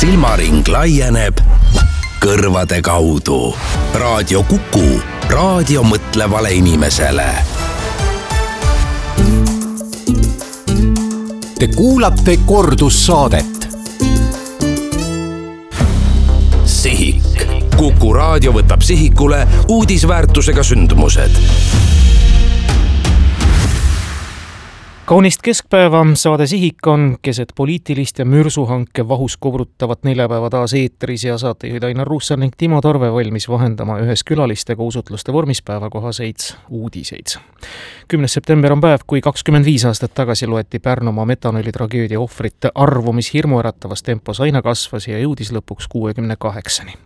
silmaring laieneb kõrvade kaudu. Raadio Kuku, raadio mõtlevale inimesele. Te kuulate kordussaadet. Sihik. Kuku raadio võtab sihikule uudisväärtusega sündmused. Kaunist keskpäeva, saade Sihik on keset poliitilist ja mürsuhanke vahus kobrutavat neljapäeva taas eetris ja saatejuhid Ainar Ruussar ning Timo Torve valmis vahendama ühes külalistega usutluste vormis päevakohaseid uudiseid. 10. september on päev, kui 25 aastat tagasi loeti Pärnumaa metanoli tragöödia ohvrite arvu, mis hirmuäratavas tempos aina kasvas ja jõudis lõpuks 68-ni.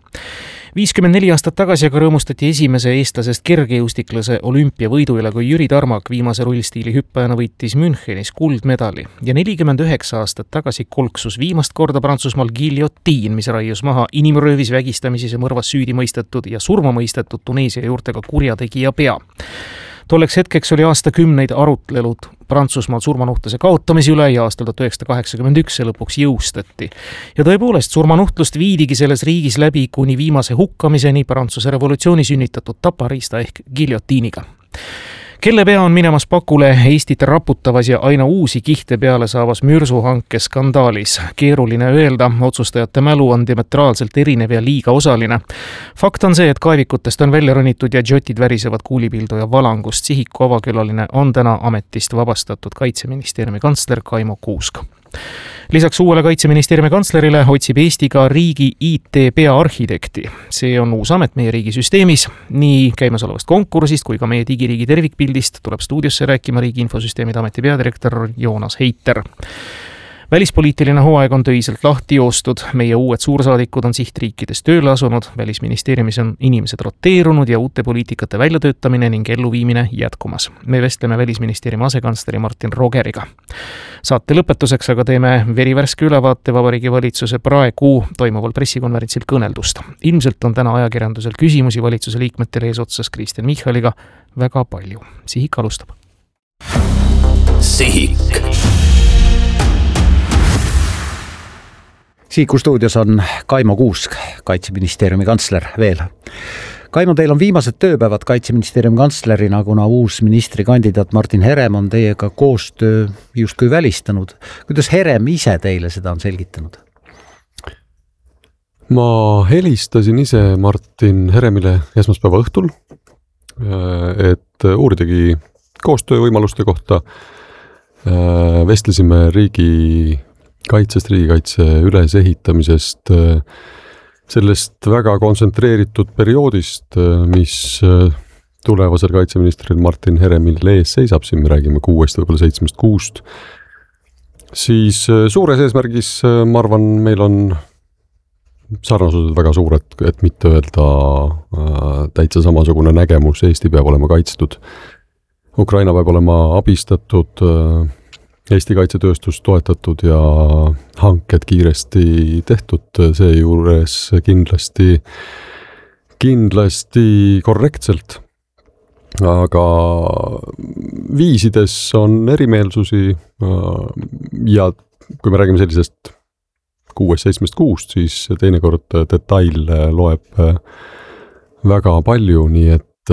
54 aastat tagasi aga rõõmustati esimese eestlasest kergejõustiklase olümpiavõidu üle, kui Jüri Tarmak viimase rullstiili hüppajana võitis Münchenis kuldmedali. Ja 49 aastat tagasi kolksus viimast korda Prantsusmaal giljotiin, mis raius maha inimröövis, vägistamises ja mõrvas süüdi mõistetud ja surma mõistetud Tuneesia juurtega kurjategija pea. Tolleks hetkeks oli aastakümneid arutlelud Prantsusmaal surmanuhtluse kaotamise üle ja aastal 1981 see lõpuks jõustati. Ja tõepoolest, surmanuhtlust viidigi selles riigis läbi kuni viimase hukkamiseni Prantsuse revolutsiooni sünnitatud tapariista ehk giljotiiniga. Kelle pea on minemas pakule Eestit raputavas ja aina uusi kihte peale saavas mürsuhanke skandaalis? Keeruline öelda, otsustajate mälu on diametraalselt erinev ja liiga osaline. Fakt on see, et kaevikutest on välja ronitud ja džotid värisevad kuulipildu ja valangust. Sihiku avakülaline on täna ametist vabastatud Kaitseministeeriumi kantsler Kaimo Kuusk. Lisaks uuele Kaitseministeeriumi kantslerile otsib Eesti ka riigi IT peaarhitekti. See on uus amet meie riigi süsteemis. Nii käimasolevast konkursist kui ka meie digiriigi tervikpildist tuleb stuudiosse rääkima Riigi Infosüsteemide Ameti peadirektor Joonas Heiter. Välispoliitiline hooaeg on töiselt lahti joostud. Meie uued suursaadikud on sihtriikides tööle asunud. Välisministeeriumis on inimesed roteerunud ja uute poliitikate väljatöötamine ning elluviimine jätkumas. Me vestleme Välisministeeriumi asekantsleri Martin Rogeriga. Saate lõpetuseks aga teeme verivärske ülevaate Vabariigi Valitsuse praegu toimuval pressikonverentsil kõneldust. Ilmselt on täna ajakirjandusel küsimusi valitsuse liikmetele eesotsas Kristen Michaliga väga palju. Sihik alustab. Sihik. Sihiku stuudios on Kaimo Kuusk, Kaitseministeeriumi kantsler veel. Kaimo, teil on viimased tööpäevad Kaitseministeeriumi kantslerina, kuna uus ministrikandidaat Martin Herem on teiega koostöö justkui välistanud. Kuidas Herem ise teile seda on selgitanud? Ma helistasin ise Martin Heremile esmaspäeva õhtul, et uuridagi koostöövõimaluste kohta. Vestlesime riigikaitse ülesehitamisest, sellest väga kontsentreeritud perioodist, mis tulevasel kaitseministril Martin Heremil ees seisab, siin me räägime 6, võib-olla 7 kuust. Siis suures eesmärgis, ma arvan, meil on sarnasused väga suured, et mitte öelda täitsa samasugune nägemus. Eesti peab olema kaitstud, Ukraina peab olema abistatud, Eesti kaitsetööstus toetatud ja hanked kiiresti tehtud, seejuures kindlasti korrektselt. Aga viisides on erimeelsusi ja kui me räägime sellisest 6-7 kuust, siis teinekord detail loeb väga palju, nii et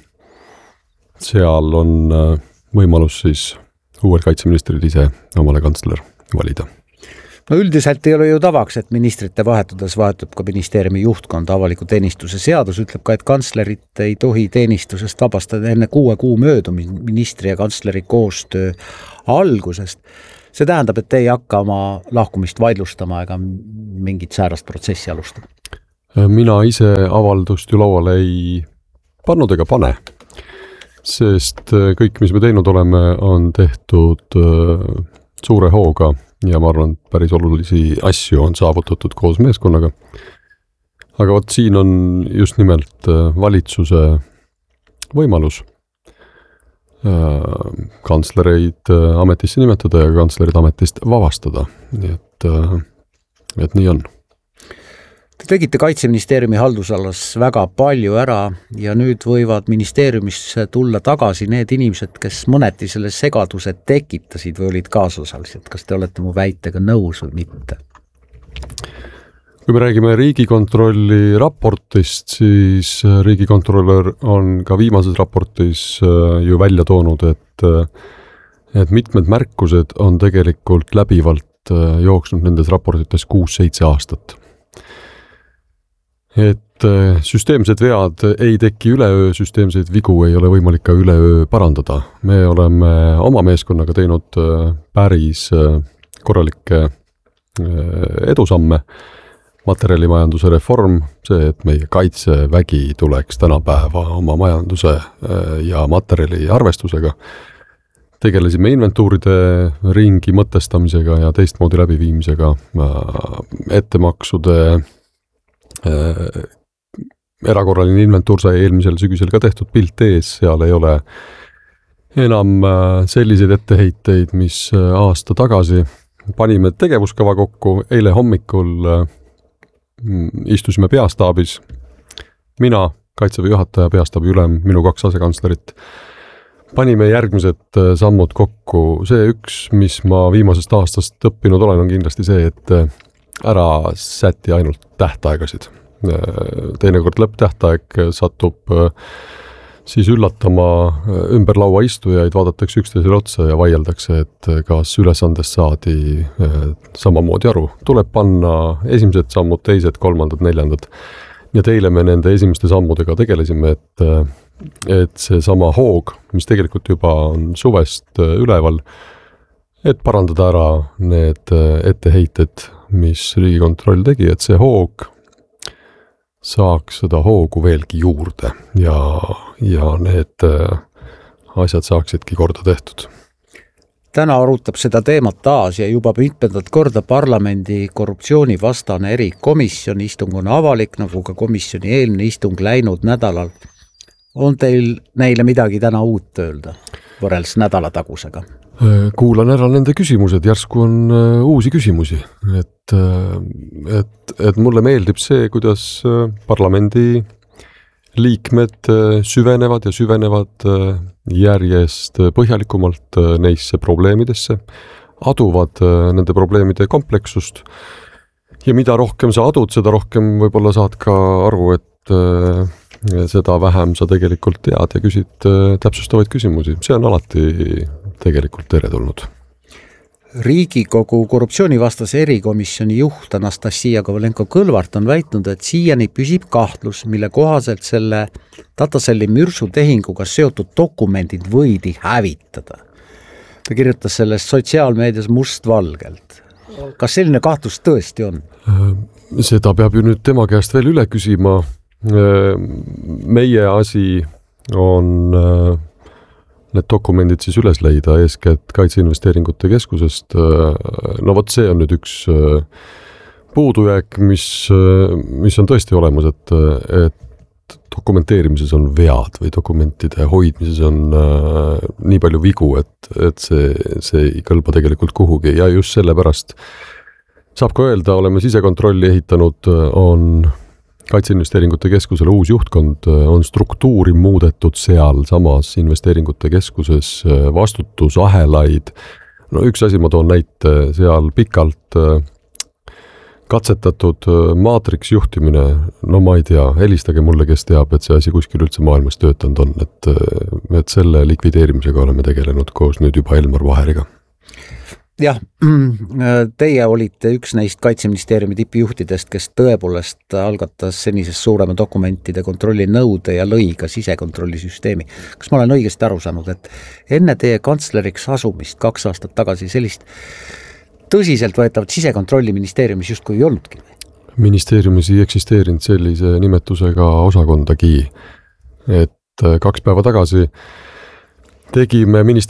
seal on võimalus siis uuel kaitseministril ise omale kantsler valida. No üldiselt ei ole ju tavaks, et ministrite vahetudes vahetub ka ministeeriumi juhtkond. Avaliku teenistuse seadus ütleb ka, et kantslerit ei tohi teenistusest vabastada enne 6 kuu möödumist ministri ja kantsleri koostöö algusest. See tähendab, et ei hakka oma lahkumist vaidlustama ega mingit säärast protsessi alustada. Mina ise avaldust ju lauale ei pannud ega pane. Sest kõik, mis me teinud oleme, on tehtud suure hooga ja ma arvan, päris olulisi asju on saavutatud koos meeskonnaga. Aga vot siin on just nimelt valitsuse võimalus kantslereid ametisse nimetada ja kantslerid ametist vabastada. Nii et nii on. Te tegite Kaitseministeeriumi haldusalas väga palju ära ja nüüd võivad ministeeriumisse tulla tagasi need inimesed, kes mõneti selle segaduse tekitasid või olid kaasosalised. Kas te olete mu väitega nõus või mitte? kui me räägime Riigikontrolli raportist, siis riigikontrolör on ka viimases raportis ju välja toonud, et mitmed märkused on tegelikult läbivalt jooksnud nendes raportites 6-7 aastat. Et süsteemsed vead ei teki üleöö, süsteemseid vigu ei ole võimalik ka üleöö parandada. Me oleme oma meeskonnaga teinud päris korralikke edusamme. Materjalimajanduse reform, see, et meie kaitsevägi tuleks tänapäeva oma majanduse ja materjali arvestusega. Tegelesime inventuuride ringi mõtestamisega ja teistmoodi läbiviimisega, ettemaksude erakorraline inventuur sai eelmisel sügisel ka tehtud, pilt ees, seal ei ole enam selliseid etteheiteid, mis aasta tagasi. Panime tegevuskava kokku, eile hommikul istusime peastaabis, mina, Kaitseväe juhataja, peastaabi ülem, minu 2 asekantslerit. Panime järgmised sammud kokku. See üks, mis ma viimasest aastast õppinud olen, on kindlasti see, et ära säti ainult tähtaegasid. Teinekord lõpptähtaeg satub siis üllatama ümber laua istujaid, vaadatakse üksteisele otsa ja vaieldakse, et kas ülesandest saadi samamoodi aru. Tuleb panna esimesed sammud, teised, kolmandad, neljandad. Ja teile me nende esimeste sammudega tegelesime, et see sama hoog, mis tegelikult juba on suvest üleval, et parandada ära need etteheited, mis Riigikontroll tegi, et see hoog saaks seda hoogu veelgi juurde ja need asjad saaksidki korda tehtud. Täna arutab seda teemat taas ja juba mitmendat korda parlamendi korruptsioonivastane erikomisjon. Istung on avalik, nagu ka komisjoni eelne istung läinud nädalal. On teil neile midagi täna uut öelda võrreldes nädala tagusega? Kuulan ära nende küsimused, järsku on uusi küsimusi, et mulle meeldib see, kuidas parlamendi liikmed süvenevad ja süvenevad järjest põhjalikumalt neisse probleemidesse, aduvad nende probleemide komplekssust ja mida rohkem sa adud, seda rohkem võib-olla saad ka aru, et seda vähem sa tegelikult tead ja küsid täpsustavaid küsimusi. See on alati tegelikult teretulnud. Riigikogu korruptsioonivastase erikomisjoni juht Anastasia Kovalenko-Kõlvart on väitnud, et siiani püsib kahtlus, mille kohaselt selle Datacelli mürsutehinguga seotud dokumendid võidi hävitada. Ta kirjutas sellest sotsiaalmeedias mustvalgelt. Kas selline kahtlus tõesti on? Seda peab ju nüüd tema käest veel üle küsima. Meie asi on need dokumendid siis üles leida, eeskätt Kaitseinvesteeringute Keskusest. No vot, see on nüüd üks puudujääk, mis on tõesti olemas, et dokumenteerimises on vead või dokumentide hoidmises on nii palju vigu, et see ei kõlba tegelikult kuhugi ja just sellepärast saab ka öelda, oleme sisekontrolli ehitanud, on Kaitseinvesteeringute Keskusele uus juhtkond, on struktuuri muudetud seal samas investeeringute keskuses, vastutusahelaid. No üks asi ma toon näite, seal pikalt katsetatud maatriks juhtimine, no ma ei tea, helistage mulle, kes teab, et see asi kuskil üldse maailmas töötanud on, et selle likvideerimisega oleme tegelenud koos nüüd juba Elmar Vaheriga. Jah, teie olite üks neist Kaitseministeeriumi tippjuhtidest, kes tõepoolest algatas senisest suurema dokumentide kontrolli nõude ja lõi ka sisekontrollisüsteemi. Kas ma olen õigesti aru saanud, et enne teie kantsleriks asumist 2 aastat tagasi sellist tõsiselt võetavat sisekontrolli ministeeriumis justkui ei olnudki? Ministeeriumis ei eksisteerinud sellise nimetusega osakondagi, et 2 päeva tagasi tegime